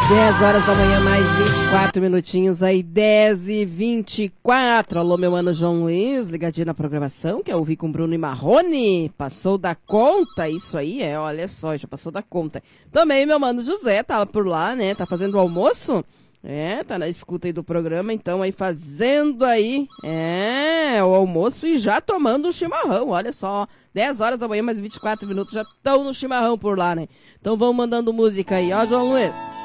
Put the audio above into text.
10 horas da manhã, mais 24 minutinhos aí, 10h24. Alô, meu mano João Luiz, ligadinho na programação, quer ouvir com Bruno e Marrone? Passou da conta, isso aí olha só, já passou da conta. Também meu mano José, tá por lá, né, tá fazendo o almoço? Tá na escuta aí do programa, então aí fazendo aí, o almoço e já tomando um chimarrão, olha só, 10 horas da manhã, mais 24 minutos, já estão no chimarrão por lá, né? Então vamos mandando música aí, ó, João Luiz.